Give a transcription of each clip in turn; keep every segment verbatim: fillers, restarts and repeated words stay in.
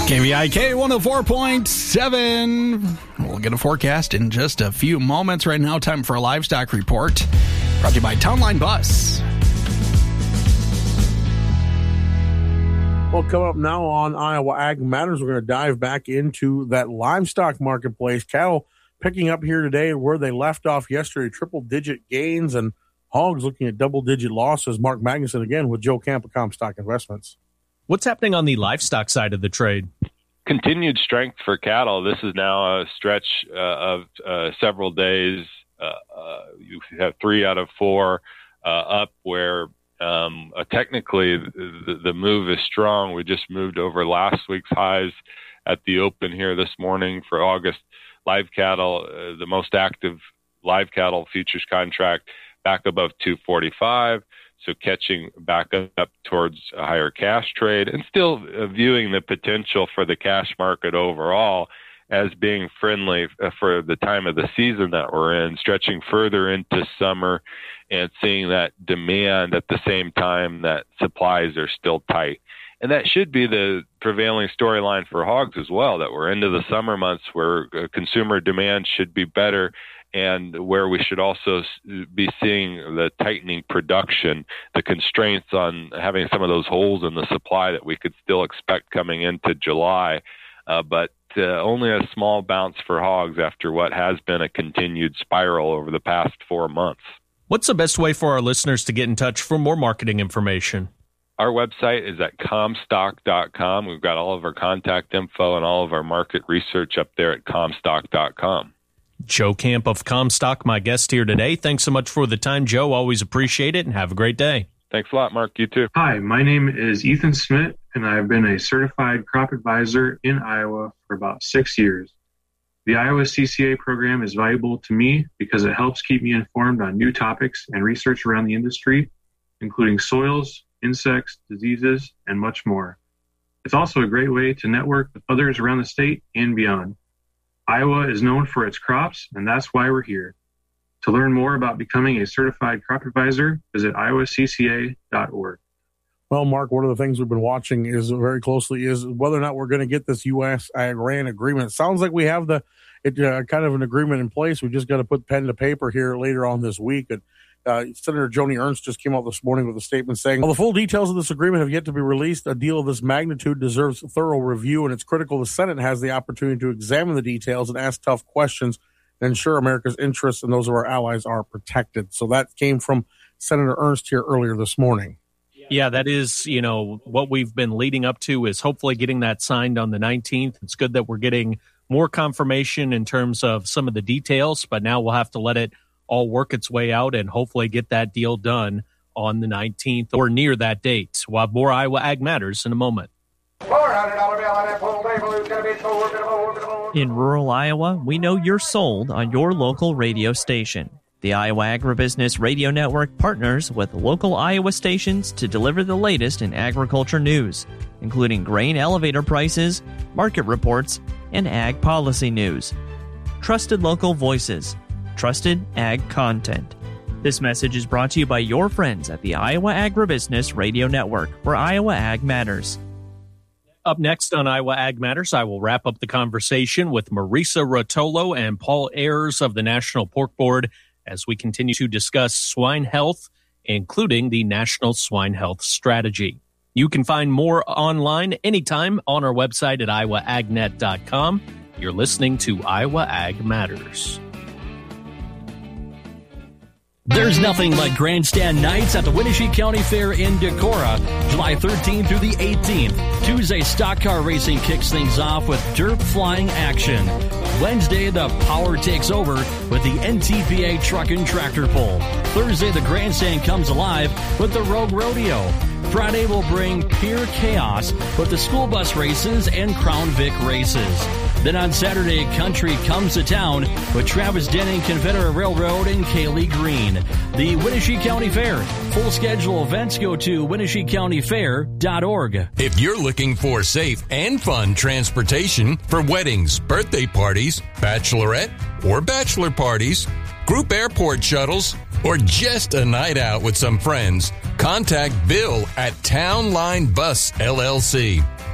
K V I K one oh four point seven. We'll get a forecast in just a few moments. Right now, time for a livestock report. Brought to you by Town Line Bus. Well, coming up now on Iowa Ag Matters, we're going to dive back into that livestock marketplace. Cattle picking up here today where they left off yesterday, triple-digit gains, and hogs looking at double-digit losses. Mark Magnuson again with Joe Camp of Comstock Investments. What's happening on the livestock side of the trade? Continued strength for cattle. This is now a stretch uh, of uh, several days. Uh, uh, you have three out of four uh, up where um, uh, technically the, the move is strong. We just moved over last week's highs at the open here this morning for August. Live cattle, uh, the most active live cattle futures contract back above two forty-five. So catching back up towards a higher cash trade and still viewing the potential for the cash market overall as being friendly for the time of the season that we're in, stretching further into summer and seeing that demand at the same time that supplies are still tight. And that should be the prevailing storyline for hogs as well, that we're into the summer months where consumer demand should be better and where we should also be seeing the tightening production, the constraints on having some of those holes in the supply that we could still expect coming into July. Uh, but uh, only a small bounce for hogs after what has been a continued spiral over the past four months. What's the best way for our listeners to get in touch for more marketing information? Our website is at comstock dot com. We've got all of our contact info and all of our market research up there at comstock dot com. Joe Camp of Comstock, my guest here today. Thanks so much for the time, Joe. Always appreciate it, and have a great day. Thanks a lot, Mark. You too. Hi, my name is Ethan Smith, and I've been a certified crop advisor in Iowa for about six years. The Iowa C C A program is valuable to me because it helps keep me informed on new topics and research around the industry, including soils, insects, diseases, and much more. It's also a great way to network with others around the state and beyond. Iowa is known for its crops, and that's why we're here. To learn more about becoming a certified crop advisor, visit iowa c c a dot org. Well, Mark, one of the things we've been watching is very closely is whether or not we're going to get this U S Iran agreement. Sounds like we have the it, uh, kind of an agreement in place. We just got to put pen to paper here later on this week. And uh, Senator Joni Ernst just came out this morning with a statement saying, while the full details of this agreement have yet to be released, a deal of this magnitude deserves thorough review, and it's critical the Senate has the opportunity to examine the details and ask tough questions and ensure America's interests and those of our allies are protected. So that came from Senator Ernst here earlier this morning. Yeah, that is, you know, what we've been leading up to is hopefully getting that signed on the nineteenth. It's good that we're getting more confirmation in terms of some of the details, but now we'll have to let it all work its way out and hopefully get that deal done on the nineteenth or near that date. We'll have more Iowa Ag Matters in a moment. In rural Iowa, we know you're sold on your local radio station. The Iowa Agribusiness Radio Network partners with local Iowa stations to deliver the latest in agriculture news, including grain elevator prices, market reports, and ag policy news. Trusted local voices. Trusted ag content. This message is brought to you by your friends at the Iowa Agribusiness Radio Network, where Iowa Ag matters. Up next on Iowa Ag Matters, I will wrap up the conversation with Marisa Rotolo and Paul Ayers of the National Pork Board as we continue to discuss swine health, including the National Swine Health Strategy. You can find more online anytime on our website at iowa ag net dot com. You're listening to Iowa Ag Matters. There's nothing like grandstand nights at the Winnebago County Fair in Decorah, July thirteenth through the eighteenth. Tuesday, stock car racing kicks things off with dirt flying action. Wednesday, the power takes over with the N T P A truck and tractor pull. Thursday, the grandstand comes alive with the Rogue Rodeo. Friday will bring pure chaos with the school bus races and Crown Vic races. Then on Saturday, country comes to town with Travis Denning, Confederate Railroad, and Kaylee Green. The Winnebago County Fair. Full schedule events go to winnebago county fair dot org. If you're looking for safe and fun transportation for weddings, birthday parties, bachelorette or bachelor parties, group airport shuttles, or just a night out with some friends, contact Bill at Town Line Bus L L C.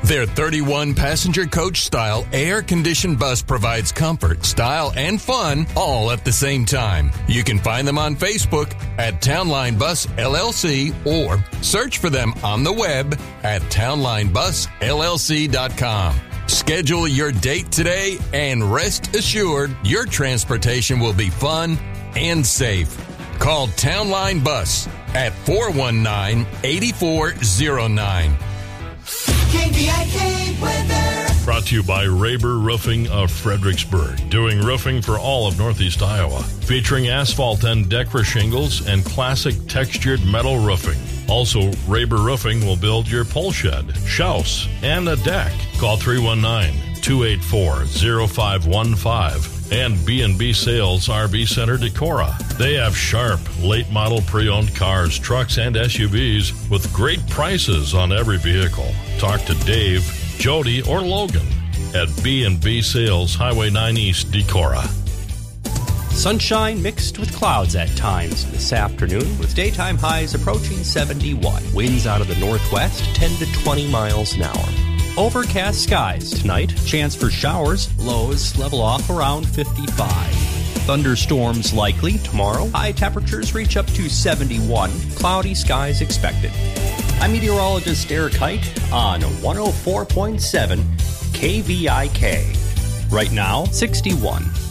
Their thirty-one passenger coach style air-conditioned bus provides comfort, style, and fun all at the same time. You can find them on Facebook at Townline Bus L L C or search for them on the web at townline bus l l c dot com. Schedule your date today and rest assured your transportation will be fun and safe. Call Townline Bus at four one nine, eight four zero nine. K V I K weather. Brought to you by Raber Roofing of Fredericksburg, doing roofing for all of Northeast Iowa, featuring asphalt and Decra shingles and classic textured metal roofing. Also, Raber Roofing will build your pole shed, house, and a deck. Call three one nine, two eight four, zero five one five. And B and B Sales R V Center Decorah. They have sharp, late-model pre-owned cars, trucks, and S U Vs with great prices on every vehicle. Talk to Dave, Jody, or Logan at B and B Sales, Highway nine East, Decorah. Sunshine mixed with clouds at times this afternoon, with daytime highs approaching seventy-one. Winds out of the northwest, ten to twenty miles an hour. Overcast skies tonight. Chance for showers. Lows level off around fifty-five. Thunderstorms likely tomorrow. High temperatures reach up to seventy-one. Cloudy skies expected. I'm meteorologist Eric Height on one oh four point seven K V I K. Right now, sixty-one.